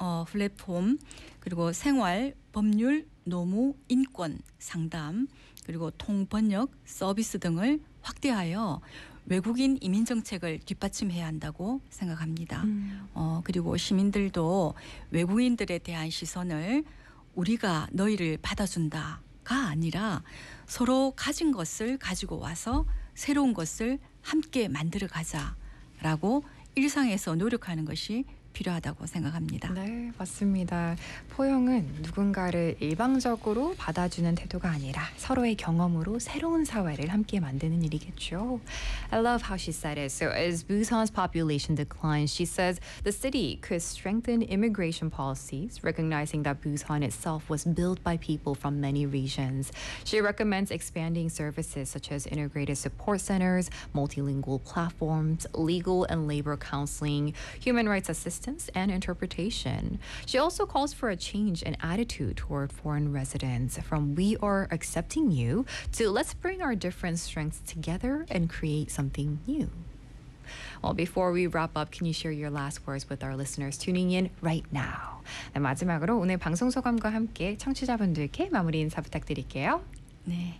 플랫폼 그리고 생활, 법률, 노무, 인권 상담 그리고 통번역 서비스 등을 확대하여 외국인 이민 정책을 뒷받침해야 한다고 생각합니다. 그리고 시민들도 외국인들에 대한 시선을 우리가 너희를 받아준다가 아니라 서로 가진 것을 가지고 와서 새로운 것을 함께 만들어 가자라고 일상에서 노력하는 것이 필요하다고 생각합니다. 네, 맞습니다. 포용은 누군가를 일방적으로 받아주는 태도가 아니라 서로의 경험으로 새로운 사회를 함께 만드는 일이겠죠. I love how she said it. So as Busan's population declines, she says the city could strengthen immigration policies, recognizing that Busan itself was built by people from many regions. She recommends expanding services such as integrated support centers, multilingual platforms, legal and labor counseling, human rights assistance, and interpretation. She also calls for a change in attitude toward foreign residents from "we are accepting you" to "let's bring our different strengths together and create something new." Well, before we wrap up, can you share your last words with our listeners tuning in right now? 네, 마지막으로 오늘 방송 소감과 함께 청취자분들께 마무리 인사 부탁드릴게요. 네,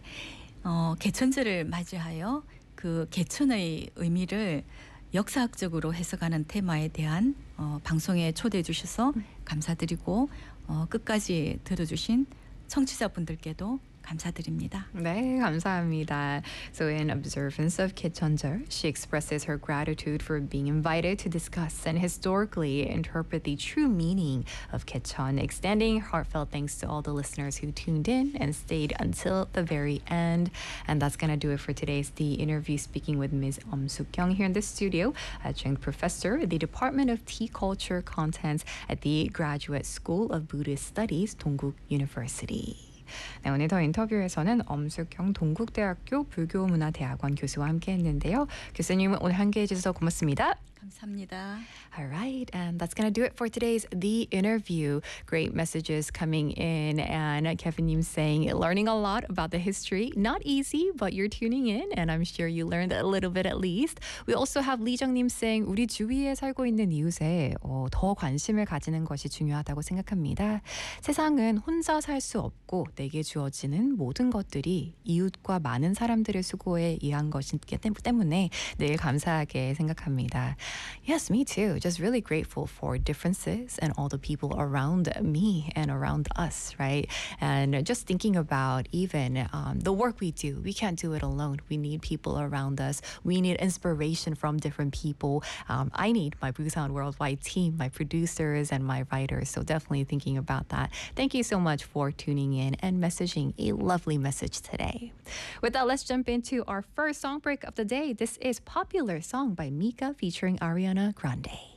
개천절을 맞이하여 그 개천의 의미를 역사학적으로 해석하는 테마에 대한 방송에 초대해 주셔서 감사드리고 끝까지 들어주신 청취자분들께도 감사드립니다. 네, 감사합니다. So in observance of Kichonjeol, she expresses her gratitude for being invited to discuss and historically interpret the true meaning of Kichon, extending heartfelt thanks to all the listeners who tuned in and stayed until the very end. And that's going to do it for today's The Interview, speaking with Ms. Suk-kyung here in the studio, adjunct professor at the Department of Tea Culture Contents at the Graduate School of Buddhist Studies, Dongguk University. 네, 오늘 더 인터뷰에서는 엄숙형 동국대학교 불교문화대학원 교수와 함께 했는데요. 교수님 오늘 함께해 주셔서 고맙습니다. 감사합니다. All right, and that's going to do it for today's The Interview. Great messages coming in, and Kevin Nim saying, learning a lot about the history. Not easy, but you're tuning in, and I'm sure you learned a little bit at least. We also have Lee Jung-nim saying, 우리 주위에 살고 있는 이웃에 더 관심을 가지는 것이 중요하다고 생각합니다. 세상은 혼자 살 수 없고 내게 주어지는 모든 것들이 이웃과 많은 사람들의 수고에 의한 것이기 때문에 늘 감사하게 생각합니다. Yes, me too. Just really grateful for differences and all the people around me and around us, right? And just thinking about even the work we do. We can't do it alone. We need people around us. We need inspiration from different people. I need my Busan Worldwide team, my producers, and my writers. So definitely thinking about that. Thank you so much for tuning in and messaging a lovely message today. With that, let's jump into our first song break of the day. This is Popular Song by Mika featuring Ariana Grande.